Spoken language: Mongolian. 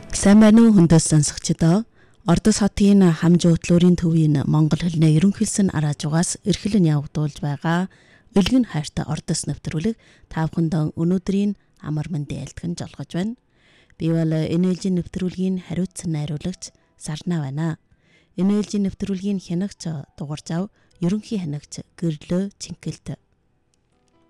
Сайн байна уу хүндэс сонсогчдоо. Ордос хотын хамж хөтлөөрийн төвийн Монгол хэлний ерөнхийлсөн араажугаас эрхлэн явагдуулж байгаа Өлгөн хайртай Ордос нэвтрүүлэг та бүхэнд өнөөдрийн амар мэндийн айлтган жолгож байна. Би бол энэ ээлжийн нэвтрүүлгийн хариуцсан найруулагч Сарна байна. Энэ ээлжийн нэвтрүүлгийн хянагч дугаржав ерөнхий хянагч Гэрлөө Цэнгэлт.